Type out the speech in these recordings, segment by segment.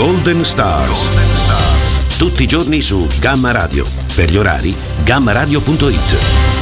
Golden Stars. Tutti i giorni su Gamma Radio. Per gli orari, gammaradio.it.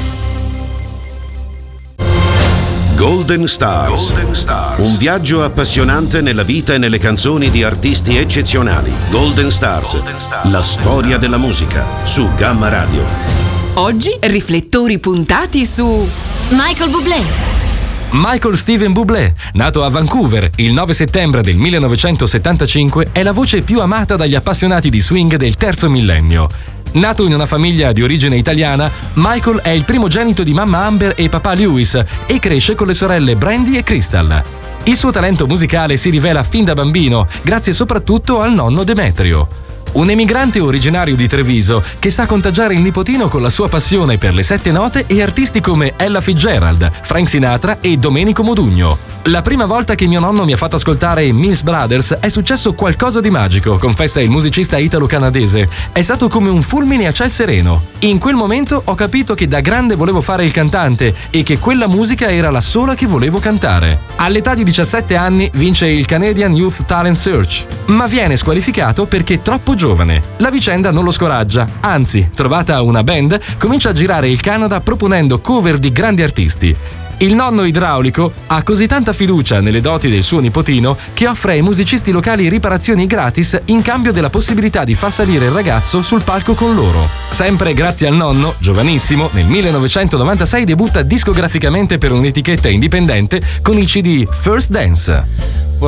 Golden Stars. Un viaggio appassionante nella vita e nelle canzoni di artisti eccezionali. Golden Stars. La storia della musica su Gamma Radio. Oggi riflettori puntati su Michael Bublé. Michael Steven Bublé, nato a Vancouver il 9 settembre del 1975, è la voce più amata dagli appassionati di swing del terzo millennio. Nato in una famiglia di origine italiana, Michael è il primogenito di mamma Amber e papà Lewis e cresce con le sorelle Brandy e Crystal. Il suo talento musicale si rivela fin da bambino, grazie soprattutto al nonno Demetrio. Un emigrante originario di Treviso che sa contagiare il nipotino con la sua passione per le sette note e artisti come Ella Fitzgerald, Frank Sinatra e Domenico Modugno. La prima volta che mio nonno mi ha fatto ascoltare Mills Brothers è successo qualcosa di magico, confessa il musicista italo-canadese. È stato come un fulmine a ciel sereno. In quel momento ho capito che da grande volevo fare il cantante e che quella musica era la sola che volevo cantare. All'età di 17 anni vince il Canadian Youth Talent Search, ma viene squalificato perché troppo giovane. La vicenda non lo scoraggia, anzi, trovata una band, comincia a girare il Canada proponendo cover di grandi artisti. Il nonno idraulico ha così tanta fiducia nelle doti del suo nipotino che offre ai musicisti locali riparazioni gratis in cambio della possibilità di far salire il ragazzo sul palco con loro. Sempre grazie al nonno, giovanissimo, nel 1996 debutta discograficamente per un'etichetta indipendente con il CD First Dance.